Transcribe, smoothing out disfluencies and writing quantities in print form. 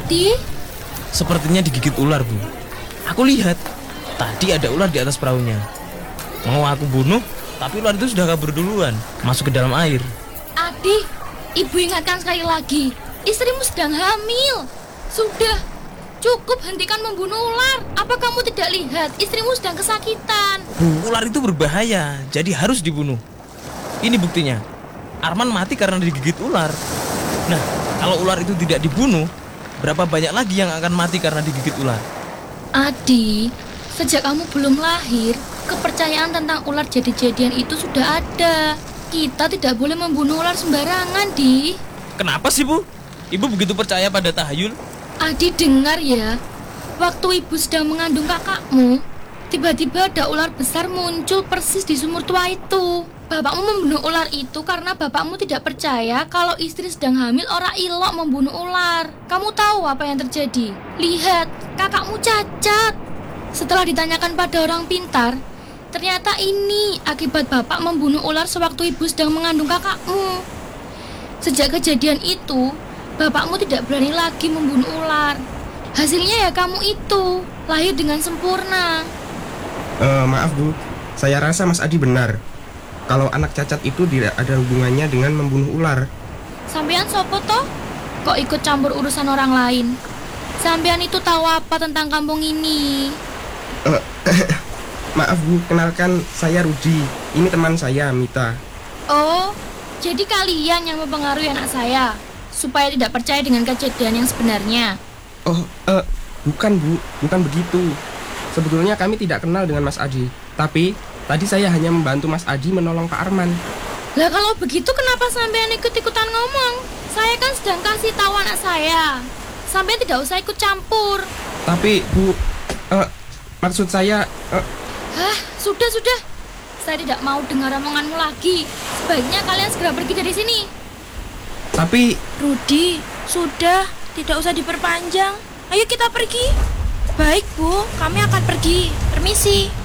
Adi? Sepertinya digigit ular, Bu. Aku lihat, tadi ada ular di atas perahunya. Mau aku bunuh, tapi ular itu sudah kabur duluan, masuk ke dalam air. Adi, ibu ingatkan sekali lagi, istrimu sedang hamil. Sudah, cukup hentikan membunuh ular. Apa kamu tidak lihat istrimu sedang kesakitan? Bu, ular itu berbahaya, jadi harus dibunuh. Ini buktinya, Arman mati karena digigit ular. Nah, kalau ular itu tidak dibunuh, berapa banyak lagi yang akan mati karena digigit ular? Adi, sejak kamu belum lahir, kepercayaan tentang ular jadi-jadian itu sudah ada. Kita tidak boleh membunuh ular sembarangan, Di. Kenapa sih, Bu? Ibu begitu percaya pada tahayul? Adi, dengar ya. Waktu ibu sedang mengandung kakakmu, tiba-tiba ada ular besar muncul persis di sumur tua itu. Bapakmu membunuh ular itu karena bapakmu tidak percaya kalau istri sedang hamil ora ilok membunuh ular. Kamu tahu apa yang terjadi? Lihat, kakakmu cacat. Setelah ditanyakan pada orang pintar, ternyata ini akibat bapak membunuh ular sewaktu ibu sedang mengandung kakakmu. Sejak kejadian itu, bapakmu tidak berani lagi membunuh ular. Hasilnya ya kamu itu, lahir dengan sempurna. Maaf Bu, saya rasa Mas Adi benar. Kalau anak cacat itu tidak ada hubungannya dengan membunuh ular. Sampean sopo toh? Kok ikut campur urusan orang lain? Sampean itu tahu apa tentang kampung ini? Maaf Bu, kenalkan saya Rudi. Ini teman saya, Mita. Oh, jadi kalian yang mempengaruhi anak saya supaya tidak percaya dengan kejadian yang sebenarnya. Oh, bukan Bu, bukan begitu. Sebetulnya kami tidak kenal dengan Mas Adi. Tapi tadi saya hanya membantu Mas Adi menolong Pak Arman. Lah kalau begitu kenapa sampean ikut-ikutan ngomong? Saya kan sedang kasih tahu anak saya. Sampean tidak usah ikut campur. Tapi Bu, maksud saya... Hah, sudah. Saya tidak mau dengar omonganmu lagi. Sebaiknya kalian segera pergi dari sini. Tapi... Rudi, sudah, tidak usah diperpanjang. Ayo kita pergi. Baik Bu, kami akan pergi. Permisi.